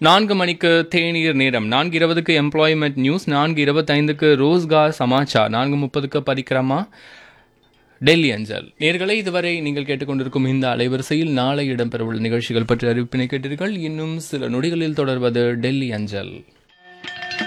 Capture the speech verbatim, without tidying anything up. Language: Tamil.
நான்கு மணிக்கு தேநீர் நேரம், நான்கு இருபதுக்கு எம்ப்ளாய்மெண்ட் நியூஸ், நான்கு இருபத்தைந்துக்கு ரோஸ்கார் சமாச்சார், நான்கு முப்பதுக்கு பரிக்கிரமா டெல்லி அஞ்சல். நேர்களை இதுவரை நீங்கள் கேட்டுக்கொண்டிருக்கும் இந்த அலைவரிசையில் நாளை இடம்பெறவுள்ள நிகழ்ச்சிகள் பற்றி அறிவிப்பினை கேட்டீர்கள். இன்னும் சில நொடிகளில் தொடர்வது டெல்லி அஞ்சல்.